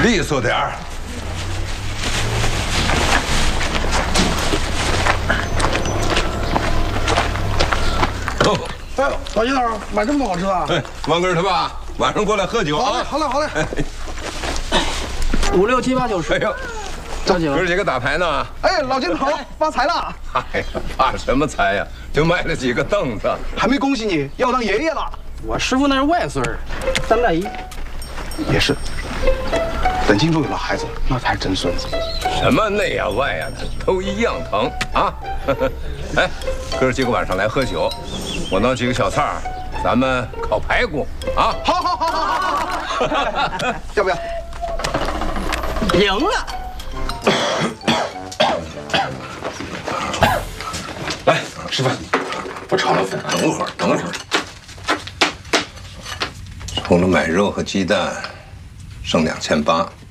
利索点儿。哦， 哎呦，老金头买这么多好吃的？ 哎，王根他爸晚上过来喝酒啊！ 好嘞，好嘞。 5、6、7、8、9、10。 哎呦， 着急了。 哥几个打牌呢？ 哎，老金头发财了！ 哎呀，发什么财呀？就卖了几个凳子， 还没恭喜你要当爷爷了。 我师傅那是外孙儿，3代一。 也是，等金州有了孩子，那才是真孙子。 什么内呀外呀的，都一样疼啊！哎，哥几个晚上来喝酒，我弄几个小菜儿，咱们烤排骨啊！ 好，要不要？ 赢了！ 来吃饭，我炒了饭，等会儿。除了买肉和鸡蛋，剩2800。